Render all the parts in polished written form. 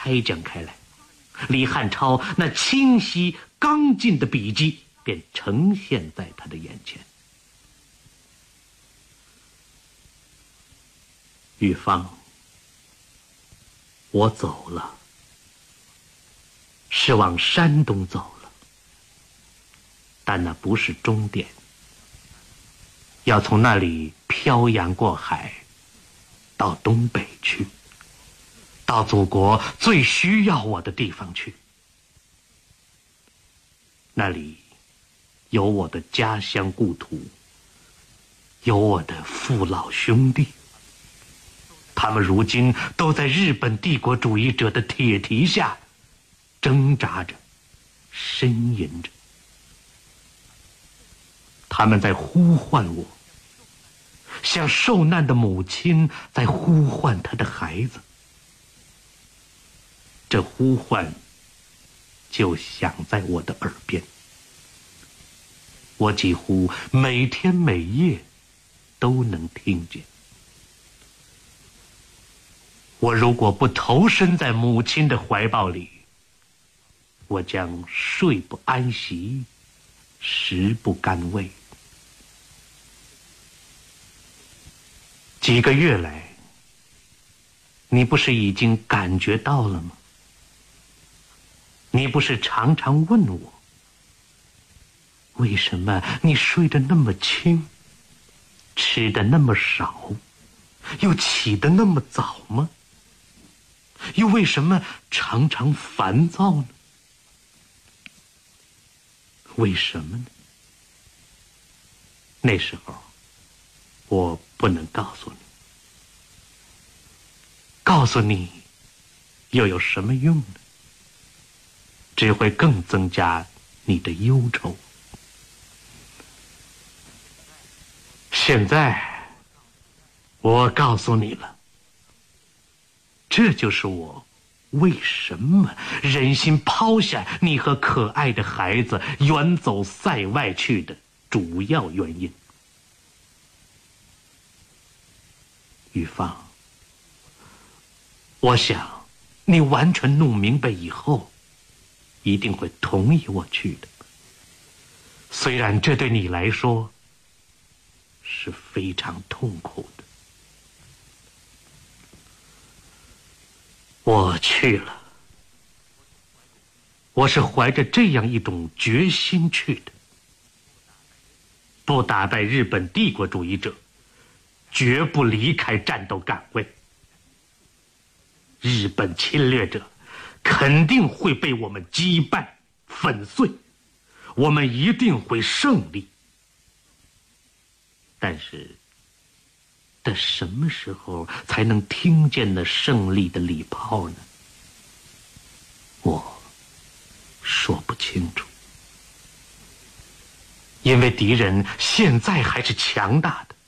开讲开来，李汉超那清晰刚劲的笔迹便呈现在他的眼前。玉芳，我走了，是往山东走了，但那不是终点，要从那里漂洋过海到东北去，到祖国最需要我的地方去。那里有我的家乡故土，有我的父老兄弟，他们如今都在日本帝国主义者的铁蹄下挣扎着，呻吟着。他们在呼唤我，像受难的母亲在呼唤她的孩子。这呼唤就响在我的耳边，我几乎每天每夜都能听见。我如果不投身在母亲的怀抱里，我将睡不安息，食不甘味。几个月来，你不是已经感觉到了吗？你不是常常问我，为什么你睡得那么轻，吃得那么少，又起得那么早吗？又为什么常常烦躁呢？为什么呢？那时候我不能告诉你，告诉你又有什么用呢？只会更增加你的忧愁。现在我告诉你了，这就是我为什么忍心抛下你和可爱的孩子远走塞外去的主要原因。玉芳，我想你完全弄明白以后，一定会同意我去的。虽然这对你来说是非常痛苦的。我去了，我是怀着这样一种决心去的：不打败日本帝国主义者，绝不离开战斗岗位。日本侵略者肯定会被我们击败粉碎，我们一定会胜利。但是在什么时候才能听见那胜利的礼炮呢？我说不清楚，因为敌人现在还是强大的。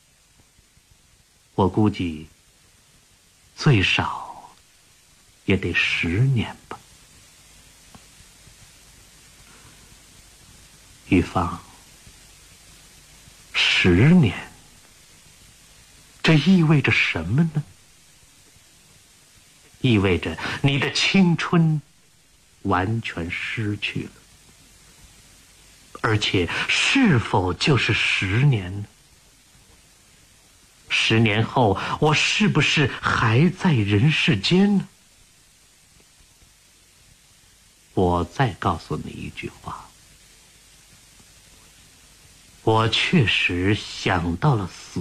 我估计最少也得10年吧。玉芳，10年，这意味着什么呢？意味着你的青春完全失去了。而且是否就是10年呢？10年后，我是不是还在人世间呢？我再告诉你一句话，我确实想到了死。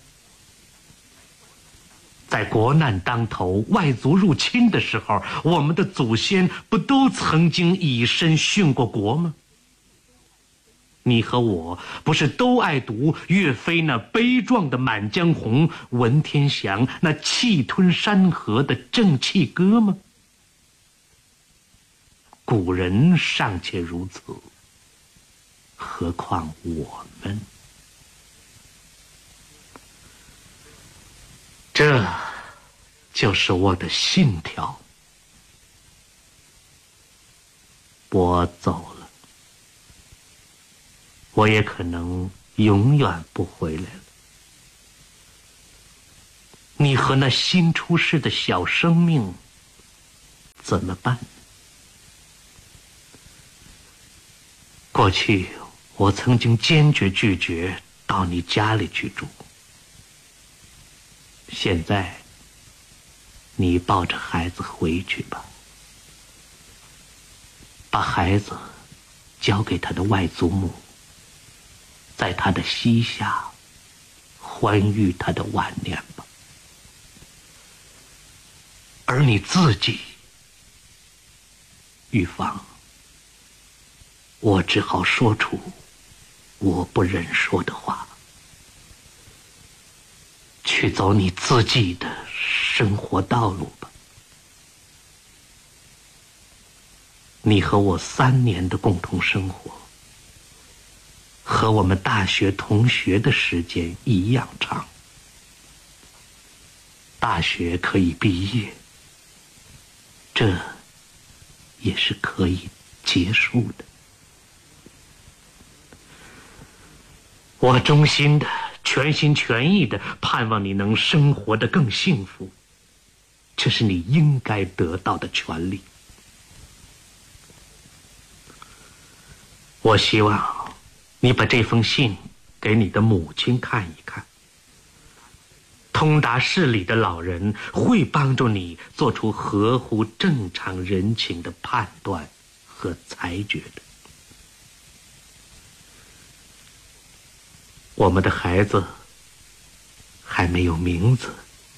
在国难当头、外族入侵的时候，我们的祖先不都曾经以身殉过国吗？你和我不是都爱读岳飞那悲壮的《满江红》，文天祥那气吞山河的正气歌吗？古人尚且如此，何况我们？这就是我的信条。我走了，我也可能永远不回来了。你和那新出世的小生命怎么办？过去我曾经坚决拒绝到你家里去住，现在你抱着孩子回去吧，把孩子交给他的外祖母，在他的膝下欢愉他的晚年吧。而你自己，玉芳，我只好说出我不忍说的话，去走你自己的生活道路吧。你和我3年的共同生活，和我们大学同学的时间一样长。大学可以毕业，这也是可以结束的。我衷心的、全心全意的盼望你能生活得更幸福，这是你应该得到的权利。我希望你把这封信给你的母亲看一看，通达事理的老人会帮助你做出合乎正常人情的判断和裁决的。我们的孩子还没有名字，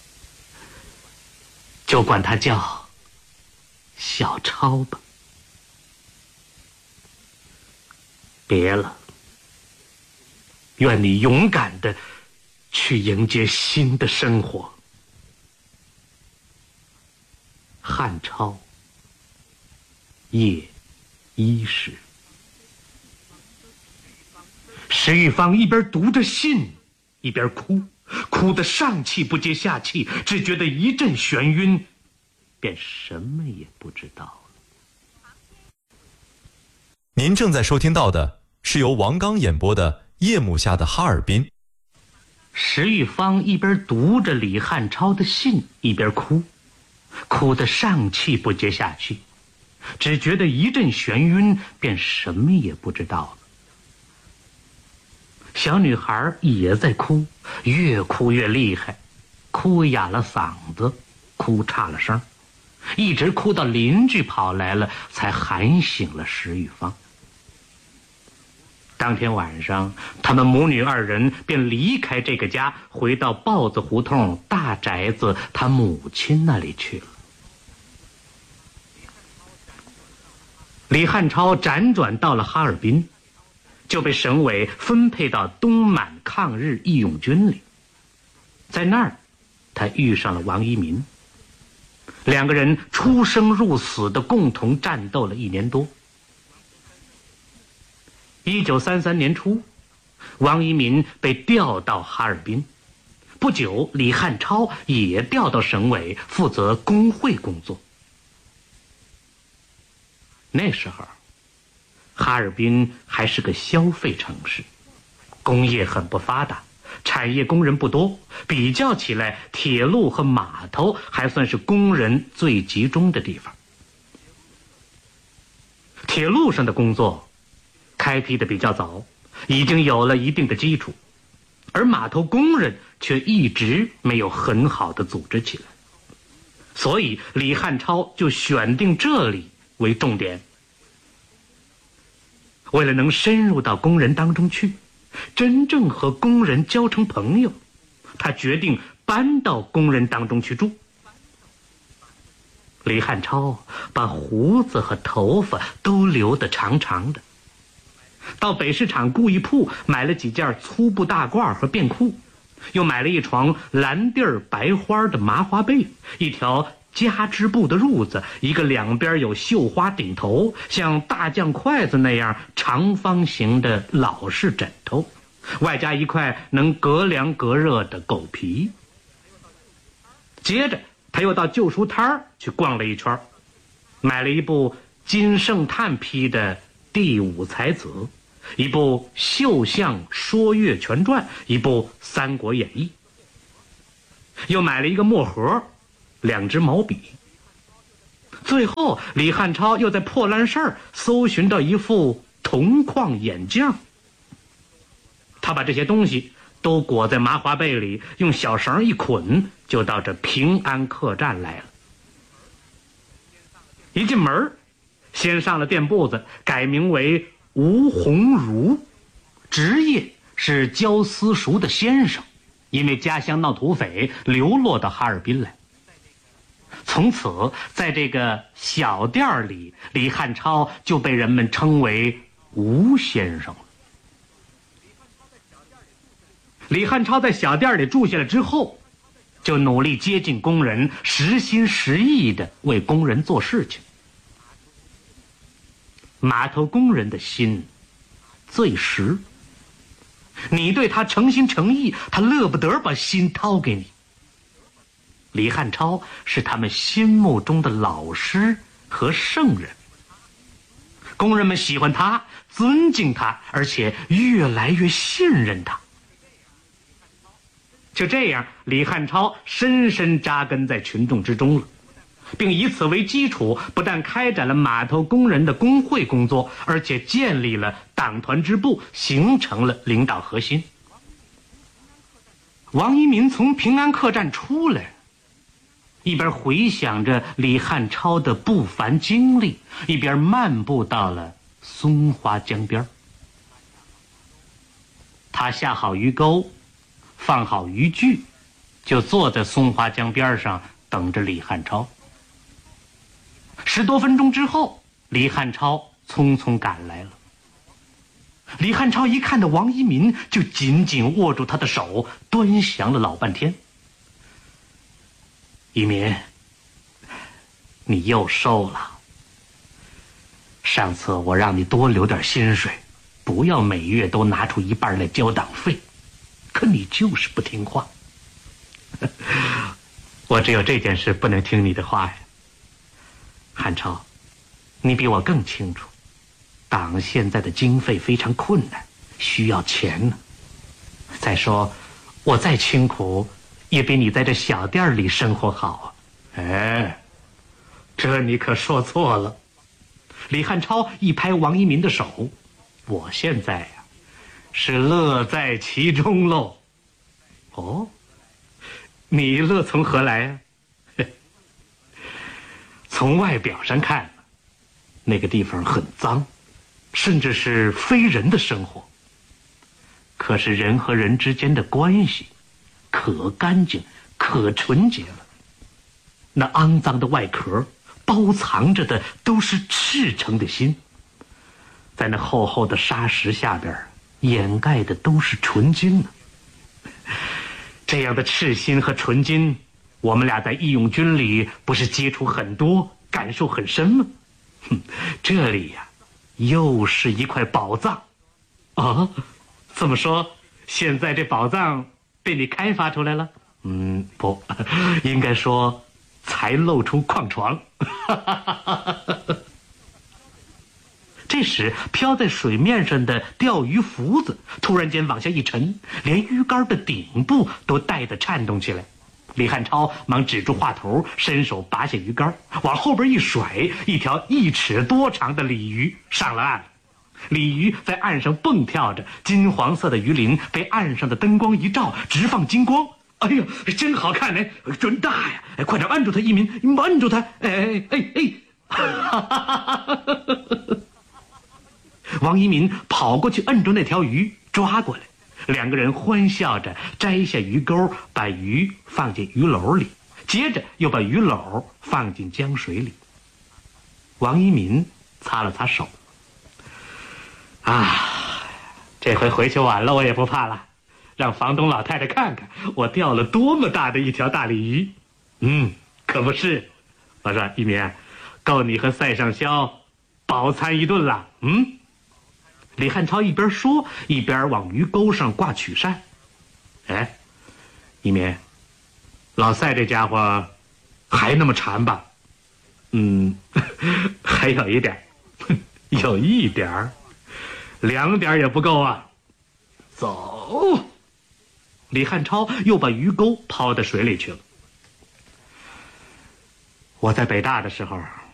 就管他叫小超吧。别了，愿你勇敢地去迎接新的生活。汉超，夜1时。石玉芳一边读着信，一边哭，哭得上气不接下气，只觉得一阵眩晕，便什么也不知道了。 您正在收听到的是由王刚演播的《夜幕下的哈尔滨》。 石玉芳一边读着李汉超的信，一边哭，哭得上气不接下去，只觉得一阵眩晕，便什么也不知道了。小女孩也在哭，越哭越厉害，哭哑了嗓子，哭岔了声，一直哭到邻居跑来了，才喊醒了石玉芳。当天晚上，他们母女2人便离开这个家，回到豹子胡同大宅子他母亲那里去了。李汉超辗转到了哈尔滨，就被省委分配到东满抗日义勇军里。在那儿，他遇上了王一民，2个人出生入死的共同战斗了1年多。1933年初，王一民被调到哈尔滨，不久，李汉超也调到省委，负责工会工作。那时候，哈尔滨还是个消费城市，工业很不发达，产业工人不多，比较起来，铁路和码头还算是工人最集中的地方。铁路上的工作开辟的比较早，已经有了一定的基础，而码头工人却一直没有很好的组织起来，所以李汉超就选定这里为重点。为了能深入到工人当中去，真正和工人交成朋友，他决定搬到工人当中去住。李汉超把胡子和头发都留得长长的，到北市场故意铺买了几件粗布大褂和便裤，又买了一床蓝地儿白花的麻花被，一条夹织布的褥子，一个2边有绣花顶头，像大酱筷子那样长方形的老式枕头，外加一块能隔凉隔热的狗皮。接着他又到旧书摊儿去逛了一圈，买了一部金圣叹批的《第五才子》，一部《绣像说岳全传》，一部《三国演义》，又买了一个墨盒，2支毛笔。 最后，李汉超又在破烂事儿搜寻到一副铜框眼镜，他把这些东西都裹在麻花被里，用小绳一捆，就到这平安客栈来了。一进门，先上了店铺子，改名为吴鸿儒，职业是教私塾的先生，因为家乡闹土匪，流落到哈尔滨来。从此，在这个小店里，李汉超就被人们称为吴先生了。李汉超在小店里住下来之后，就努力接近工人，实心实意地为工人做事情。码头工人的心最实，你对他诚心诚意，他乐不得把心掏给你。李汉超是他们心目中的老师和圣人，工人们喜欢他，尊敬他，而且越来越信任他。就这样，李汉超深深扎根在群众之中了，并以此为基础，不但开展了码头工人的工会工作，而且建立了党团支部，形成了领导核心。王一民从平安客栈出来，一边回想着李汉超的不凡经历，一边漫步到了松花江边。他下好鱼钩，放好渔具，就坐在松花江边上等着李汉超。10多分钟之后，李汉超匆匆赶来了。李汉超一看到王一民，就紧紧握住他的手，端详了老半天。一民，你又瘦了。上次我让你多留点薪水，不要每月都拿出一半来交党费，可你就是不听话。我只有这件事不能听你的话呀。汉超，你比我更清楚，党现在的经费非常困难，需要钱呢。再说，我再清苦，也比你在这小店里生活好啊。哎，这你可说错了。李汉超一拍王一民的手，我现在呀，是乐在其中喽。哦，你乐从何来呀？从外表上看，那个地方很脏，甚至是非人的生活。可是人和人之间的关系可干净可纯洁了，那肮脏的外壳包藏着的都是赤诚的心，在那厚厚的沙石下边掩盖的都是纯金呢。这样的赤心和纯金，我们俩在义勇军里不是接触很多，感受很深吗？这里呀，又是一块宝藏啊！这么说，现在这宝藏被你开发出来了？不，应该说才露出矿床。这时，飘在水面上的钓鱼浮子突然间往下一沉，连鱼竿的顶部都带得颤动起来。李汉超忙止住话头，伸手拔下鱼竿，往后边一甩，一条1尺多长的鲤鱼上了岸。鲤鱼在岸上蹦跳着，金黄色的鱼鳞被岸上的灯光一照，直放金光。哎呀，真好看呢，真大呀！快点按住它，一民，按住它！王一民跑过去摁住那条鱼，抓过来。2个人欢笑着摘下鱼钩，把鱼放进鱼篓里，接着又把鱼篓放进江水里。王一民擦了擦手，这回回去晚了我也不怕了，让房东老太太看看我钓了多么大的一条大鲤鱼。可不是。我说一民，够你和赛上霄饱餐一顿了。李汉超一边说，一边往鱼钩上挂曲扇。一民，老赛这家伙还那么馋吧？还有一点，有一点，2点也不够啊。走。李汉超又把鱼钩抛到水里去了。我在北大的时候，